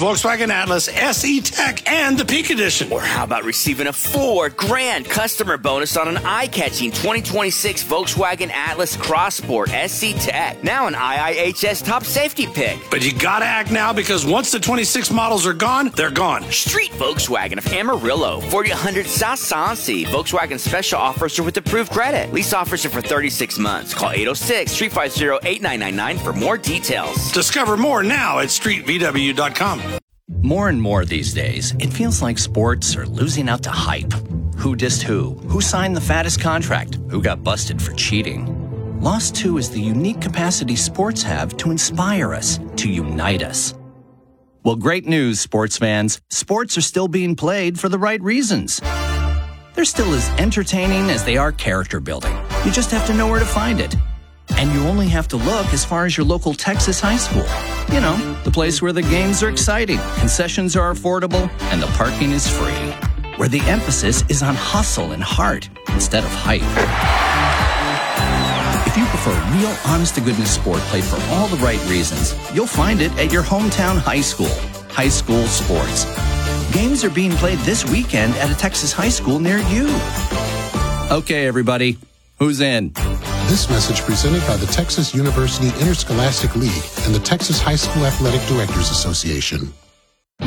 Volkswagen Atlas, SE Tech, and the Peak Edition. Or how about receiving a $4,000 customer bonus on an eye-catching 2026 Volkswagen Atlas Crossport SE Tech, now an IIHS top safety pick. But you gotta act now because once the 26 models are gone, they're gone. Street Volkswagen of Amarillo, 4000 South Sansi. Volkswagen special offers are with approved credit. Lease offers are for 36 months. Call 806-350-8999 for more details. Discover more now at streetvw.com. More and more these days, it feels like sports are losing out to hype. Who dissed who? Who signed the fattest contract? Who got busted for cheating? Lost 2 is the unique capacity sports have to inspire us, to unite us. Well, great news, sports fans. Sports are still being played for the right reasons. They're still as entertaining as they are character building. You just have to know where to find it. And you only have to look as far as your local Texas high school. You know, the place where the games are exciting, concessions are affordable, and the parking is free. Where the emphasis is on hustle and heart instead of hype. If you prefer real, honest-to-goodness sport played for all the right reasons, you'll find it at your hometown high school. High school sports. Games are being played this weekend at a Texas high school near you. Okay, everybody, who's in? This message presented by the Texas University Interscholastic League and the Texas High School Athletic Directors Association.